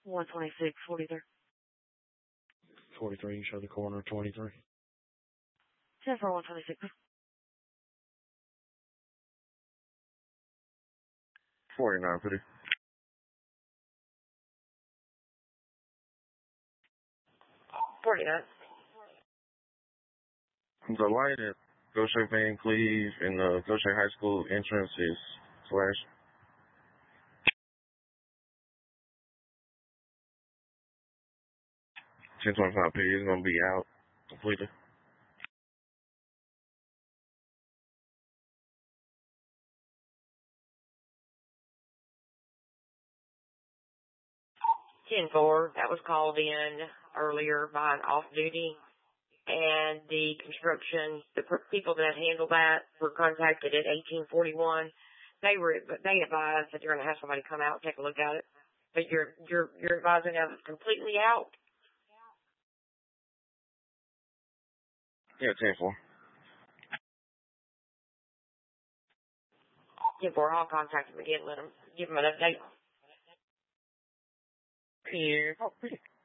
126, 43. 43, you show the corner, 23. 10 for 126. 49, pretty. 49. The light at Goshen Van Cleve and the Goshen High School entrance is flash. 1025 P is going to be out completely. That was called in earlier by an off-duty, and the construction, the people that handle that were contacted at 1841. They advised that you're going to have somebody come out and take a look at it, but you're advising that it's completely out. Yeah, 10-4. 10-4, I'll contact them again, give them an update. Yeah.